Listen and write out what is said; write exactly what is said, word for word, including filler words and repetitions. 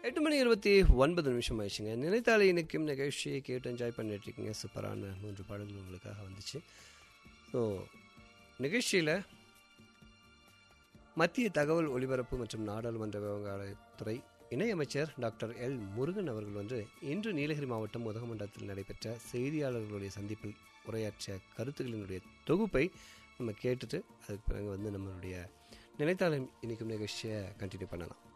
எட்டு மணி இருபத்தி ஒன்பது நிமிஷம் ஆயிடுச்சுங்க. நினைத்தாலே இன்றைக்கும் நிகழ்ச்சியை கேட்டு என்ஜாய் பண்ணிட்டு இருக்கீங்க. சூப்பரான மூன்று பாடல்கள் உங்களுக்காக வந்துச்சு. ஸோ நிகழ்ச்சியில் மத்திய தகவல் ஒலிபரப்பு மற்றும் நாடாளுமன்ற விவகாரத்துறை இணையமைச்சர் டாக்டர் எல் முருகன் அவர்கள் வந்து இன்று நீலகிரி மாவட்டம் உதகமண்டலத்தில் நடைபெற்ற செய்தியாளர்களுடைய சந்திப்பில் உரையாற்றிய கருத்துக்களினுடைய தொகுப்பை நம்ம கேட்டுட்டு அதுக்கு பிறகு வந்து நம்மளுடைய நினைத்தாலும் இன்றைக்கும் நிகழ்ச்சியை கண்டினியூ பண்ணலாம்.